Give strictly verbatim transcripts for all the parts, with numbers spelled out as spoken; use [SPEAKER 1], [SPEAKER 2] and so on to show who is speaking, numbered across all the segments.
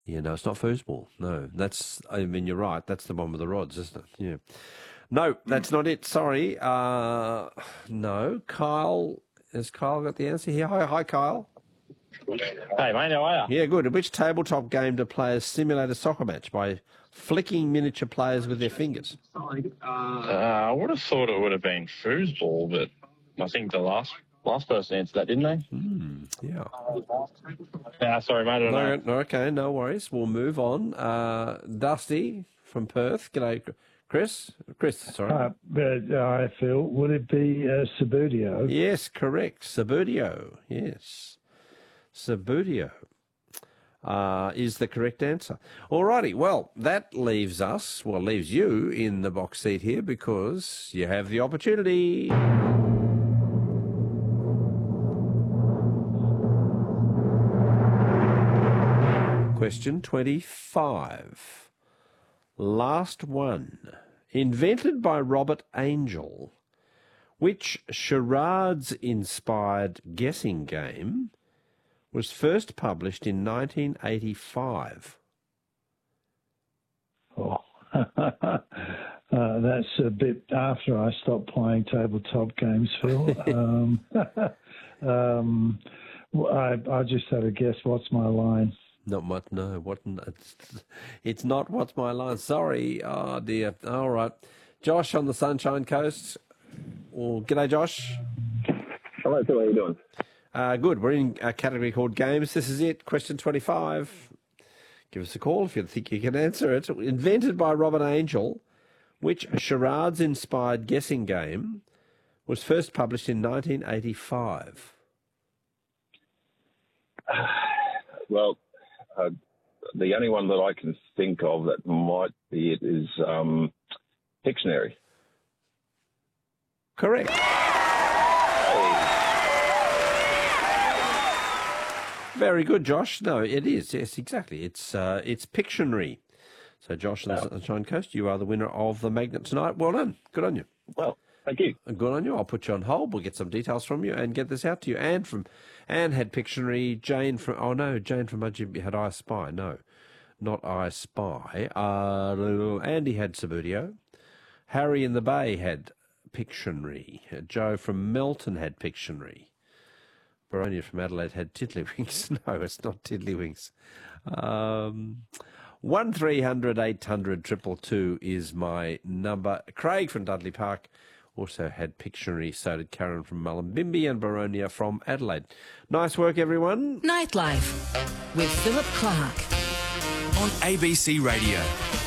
[SPEAKER 1] Yeah, no, it's not foosball. No, that's, I mean, you're right. That's the one with the rods, isn't it? Yeah. No, that's not it. Sorry. Uh, no, Kyle, has Kyle got the answer here? Hi, hi, Kyle.
[SPEAKER 2] Hey, mate, how are you?
[SPEAKER 1] Yeah, good. In which tabletop game do players simulate a soccer match by flicking miniature players with their fingers?
[SPEAKER 2] Uh, I would have thought it would have been foosball, but I think the last last person answered that, didn't they?
[SPEAKER 1] Hmm, yeah.
[SPEAKER 2] Yeah, sorry, mate, I don't
[SPEAKER 1] No,
[SPEAKER 2] know.
[SPEAKER 1] no, okay, no worries. We'll move on. Uh, Dusty from Perth. G'day, Chris. Chris, sorry.
[SPEAKER 3] Uh, but I feel, would it be uh, Subbuteo?
[SPEAKER 1] Yes, correct. Subbuteo. Yes. Subbuteo uh, is the correct answer. Alrighty, well, that leaves us, well, leaves you in the box seat here because you have the opportunity. Question twenty-five. Last one. Invented by Robert Angel, which charades-inspired guessing game was first published in nineteen eighty-five?
[SPEAKER 3] Oh, uh, that's a bit after I stopped playing tabletop games, Phil. um, um, I, I just had a guess. What's my line?
[SPEAKER 1] Not much, no. What? It's, it's not What's My Line. Sorry. Oh, dear. All right. Josh on the Sunshine Coast. Well, g'day, Josh.
[SPEAKER 4] Hello, Phil. How you doing?
[SPEAKER 1] Uh, good. We're in a category called Games. This is it. Question twenty-five. Give us a call if you think you can answer it. Invented by Robert Angel, which charades-inspired guessing game was first published in nineteen eighty-five?
[SPEAKER 4] Well, uh, the only one that I can think of that might be it is um, Pictionary.
[SPEAKER 1] Correct. Very good, Josh. No, it is. Yes, exactly. It's uh, it's Pictionary. So, Josh on the Sunshine Coast, you are the winner of the magnet tonight. Well done. Good on you.
[SPEAKER 4] Well, thank you.
[SPEAKER 1] Good on you. I'll put you on hold. We'll get some details from you and get this out to you. Anne from Anne had Pictionary. Jane from oh no, Jane from Mudgee had I Spy. No, not I Spy. Uh, Andy had Subbuteo. Harry in the Bay had Pictionary. Joe from Melton had Pictionary. Baronia from Adelaide had Tiddlywinks. No, it's not Tiddlywinks. Um, one three hundred eight hundred triple two is my number. Craig from Dudley Park also had Pictionary. So did Karen from Mullumbimby and Baronia from Adelaide. Nice work, everyone.
[SPEAKER 5] Nightlife with Philip Clark
[SPEAKER 6] on A B C Radio.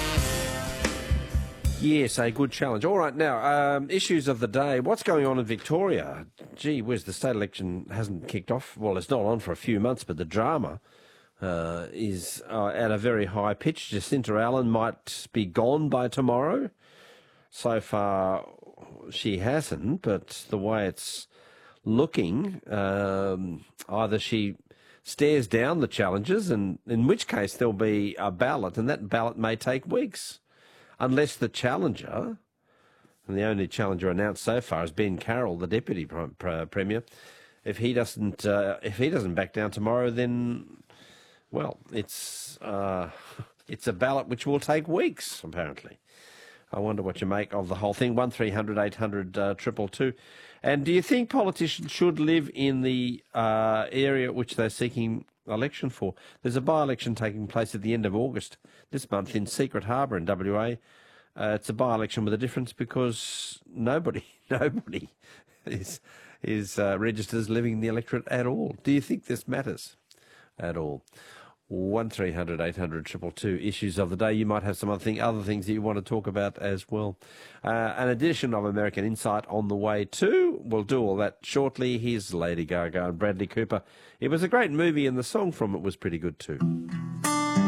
[SPEAKER 1] Yes, a good challenge. All right, now, um, issues of the day. What's going on in Victoria? Gee whiz, the state election hasn't kicked off. Well, it's not on for a few months, but the drama uh, is uh, at a very high pitch. Jacinta Allen might be gone by tomorrow. So far, she hasn't, but the way it's looking, um, either she stares down the challenges, and in which case there'll be a ballot, and that ballot may take weeks. Unless the challenger, and the only challenger announced so far is Ben Carroll, the deputy premier, if he doesn't, uh, if he doesn't back down tomorrow, then, well, it's uh, it's a ballot which will take weeks. Apparently, I wonder what you make of the whole thing. One three hundred eight hundred triple two, and do you think politicians should live in the uh, area which they're seeking election for? There's a by-election taking place at the end of August this month in Secret Harbour in W A. Uh, it's a by-election with a difference because nobody, nobody is is uh, registered as living in the electorate at all. Do you think this matters at all? One three hundred eight hundred triple two issues of the day. You might have some other thing, other things that you want to talk about as well. Uh, an edition of American Insight on the way too. We'll do all that shortly. Here's Lady Gaga and Bradley Cooper. It was a great movie, and the song from it was pretty good too.